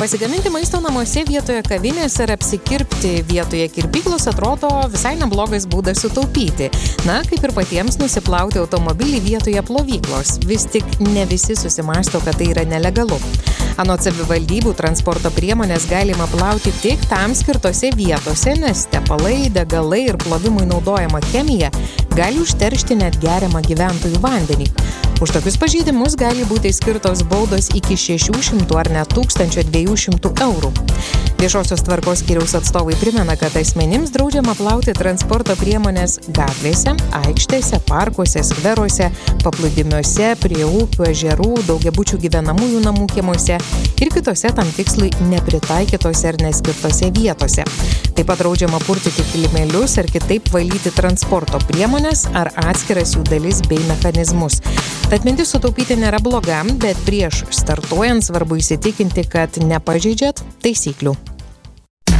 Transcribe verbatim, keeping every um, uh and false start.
Pasigaminti maisto namuose vietoje kavinės ar apsikirpti vietoje kirpyklos atrodo visai neblogas būdas sutaupyti. Na, kaip ir patiems nusiplauti automobilį vietoje plovyklos. Vis tik ne visi susimąsto, kad tai yra nelegalu. Anot savivaldybių transporto priemonės galima plauti tik tam skirtose vietose, nes tepalai, degalai ir plovimui naudojama chemija gali užteršti net geriamą gyventojų vandenį. Už tokius pažeidimus gali būti skirtos baudos iki šešių šimtų ar net tūkstančio dviejų šimtų eurų. Viešosios tvarkos skyriaus atstovai primena, kad asmenims draudžiama plauti transporto priemonės gatvėse, aikštėse, parkuose, skveruose, paplūdimiuose, prie upių, ežerų, daugiabučių gyvenamųjų namų kiemuose ir kitose tam tikslui nepritaikytose ar neskirtose vietose. Taip pat draudžiama purtyti kilimėlius ar kitaip valyti transporto priemonės ar atskiras jų dalis bei mechanizmus. Tad mintis sutaupyti nėra bloga, bet prieš startuojant svarbu įsitikinti, kad nepažeidžiat taisyklių.